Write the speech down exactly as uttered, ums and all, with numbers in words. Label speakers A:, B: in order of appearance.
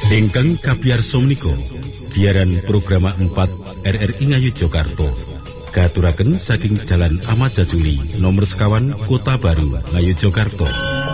A: Ingkang kabiyarsa menika giaran program empat R R I Ngayogyakarta katuraken saking Jalan Ahmad Jajuli nomor sekawan Kota Baru Ngayogyakarta.